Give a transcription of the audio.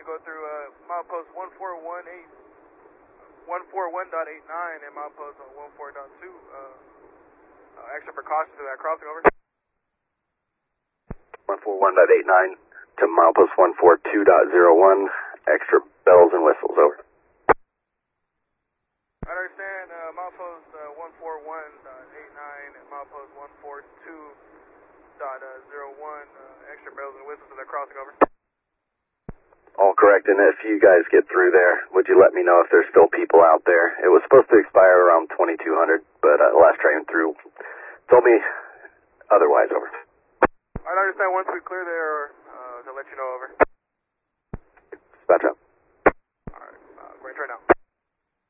to go through milepost 141.89 and milepost 14.2. Extra precautions to that crossing, over. 141.89 to milepost 142.01. Extra bells and whistles, over. I understand milepost 141.89 and milepost 142.01. Extra bells and whistles to that crossing, over. All correct, and if you guys get through there, would you let me know if there's still people out there? It was supposed to expire around 2200, but last train through told me otherwise, over. I understand once we clear there, to let you know, over. Dispatch up. Alright, going right now.